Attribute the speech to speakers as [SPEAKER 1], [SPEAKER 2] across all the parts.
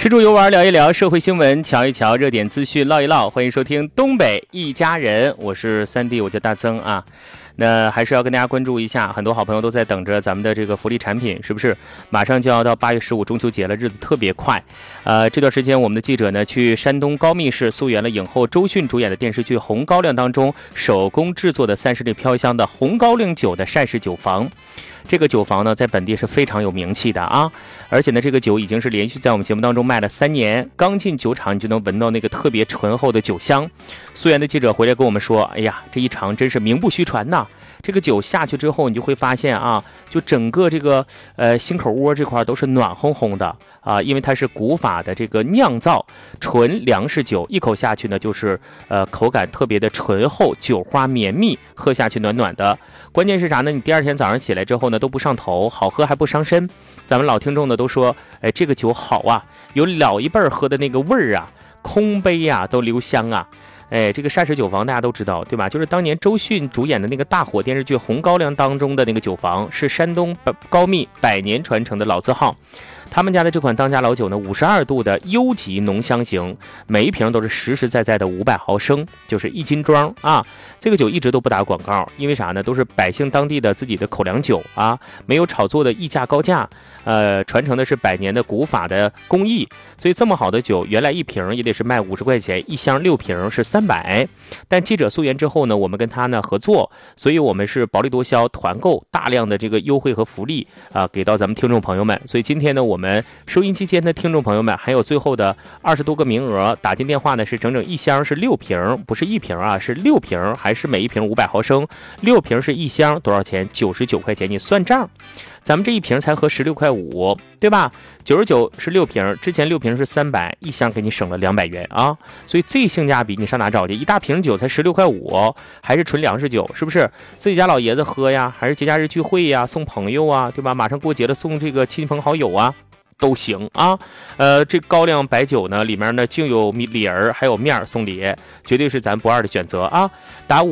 [SPEAKER 1] 吃住游玩聊一聊，社会新闻瞧一瞧，热点资讯唠一唠。欢迎收听东北一家人，我是3D，我叫大曾啊。那还是要跟大家关注一下，很多好朋友都在等着咱们的这个福利产品，是不是？马上就要到8月15中秋节了，日子特别快。这段时间我们的记者呢去山东高密市溯源了影后周迅主演的电视剧《红高粱》当中手工制作的30里飘香的红高粱酒的膳食酒坊。这个酒坊呢，在本地是非常有名气的啊，而且呢，这个酒已经是连续在我们节目当中卖了3年。刚进酒厂，你就能闻到那个特别醇厚的酒香。溯源的记者回来跟我们说：“哎呀，这一尝真是名不虚传呐！这个酒下去之后，你就会发现啊，就整个这个心口窝这块都是暖烘烘的啊，因为它是古法的这个酿造纯粮食酒，一口下去呢，就是口感特别的醇厚，酒花绵密，喝下去暖暖的。关键是啥呢？你第二天早上起来之后呢，都不上头，好喝还不伤身。咱们老听众呢都说，哎，这个酒好啊，有老一辈喝的那个味儿啊，空杯啊都留香啊。”哎，这个膳食酒坊大家都知道，对吧？就是当年周迅主演的那个大火电视剧《红高粱》当中的那个酒坊，是山东高密100年传承的老字号。他们家的这款当家老酒呢，52度的优级浓香型，每一瓶都是实实在在的500毫升，就是1斤装啊。这个酒一直都不打广告，因为啥呢？都是百姓当地的自己的口粮酒啊，没有炒作的溢价高价。传承的是100年的古法的工艺，所以这么好的酒，原来一瓶也得是卖50块钱，一箱6瓶是300。但记者溯源之后呢，我们跟他呢合作，所以我们是薄利多销，团购大量的这个优惠和福利啊，给到咱们听众朋友们。所以今天呢，我们收音机间的听众朋友们还有最后的20多个名额，打进电话呢是整整一箱是6瓶，不是1瓶啊，是6瓶，还是每一瓶500毫升，6瓶是一箱，多少钱？99块钱，你算账。咱们这一瓶才合16块5，对吧？99是6瓶，之前6瓶是300，一箱给你省了200元啊！所以这性价比你上哪找去？一大瓶酒才16块5，还是纯粮食酒，是不是？自己家老爷子喝呀，还是节假日聚会呀，送朋友啊，对吧？马上过节了，送这个亲朋好友啊。都行啊，这高粱白酒呢，里面呢就有梨儿，还有面儿送礼，绝对是咱不二的选择啊！打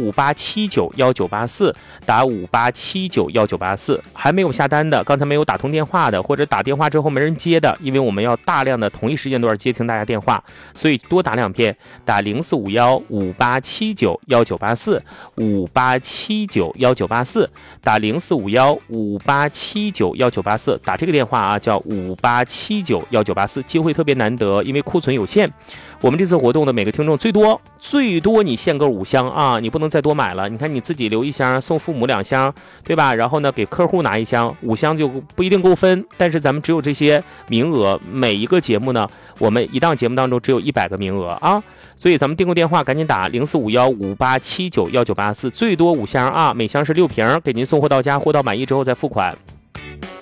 [SPEAKER 1] 58791984，打58791984，还没有下单的，刚才没有打通电话的，或者打电话之后没人接的，因为我们要大量的同一时间段接听大家电话，所以多打2遍，打045158791984，58791984，打045158791984，打这个电话啊，叫58791984，机会特别难得，因为库存有限。我们这次活动的每个听众最多你限购5箱啊，你不能再多买了。你看你自己留1箱，送父母2箱，对吧？然后呢，给客户拿1箱，5箱就不一定够分。但是咱们只有这些名额，每一个节目呢，我们一档节目当中只有100个名额啊，所以咱们订购电话赶紧打045158791984，最多5箱啊，每箱是6瓶，给您送货到家，货到满意之后再付款。